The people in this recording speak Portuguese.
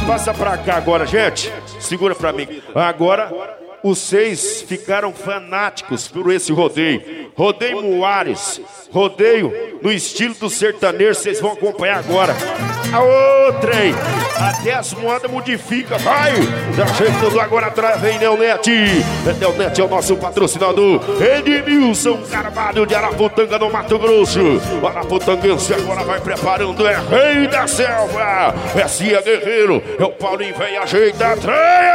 Passa pra cá agora, gente. Segura pra mim. Agora, os 6 ficaram fanáticos por esse rodeio. Rodeio Muares. Rodeio no estilo do sertanejo. Vocês vão acompanhar agora. A outra, hein? Até as moedas modificam. Vai! Já chegando agora atrás, vem Neonete. Neonete é o nosso patrocinador. Edmilson Carvalho de Araputanga, no Mato Grosso. O Araputanguense agora vai preparando. É rei da selva. É Cia Guerreiro. É o Paulinho, vem, ajeita a treia.